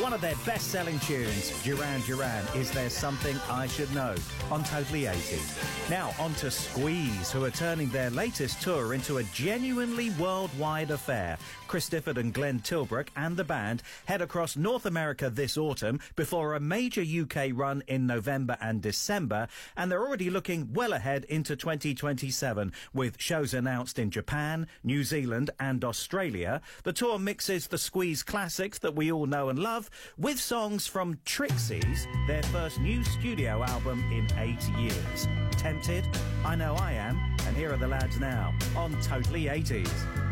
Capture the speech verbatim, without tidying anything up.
one of their best-selling tunes, Duran Duran, Is There Something I Should Know, on Totally eighties. Now, on to Squeeze, who are turning their latest tour into a genuinely worldwide affair. Chris Difford and Glenn Tilbrook and the band head across North America this autumn before a major U K run in November and December, and they're already looking well ahead into twenty twenty-seven, with shows announced in Japan, New Zealand and Australia. The tour mixes the Squeeze classics that we all know and love with songs from Trixie's, their first new studio album in eight years. Tempted? I know I am, and here are the lads now on Totally eighties.